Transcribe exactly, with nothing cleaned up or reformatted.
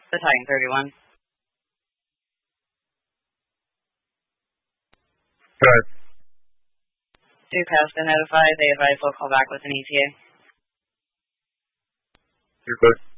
Battalion thirty-one. Good. Duke has been notified. They advise they'll call back with an E T A. You're good.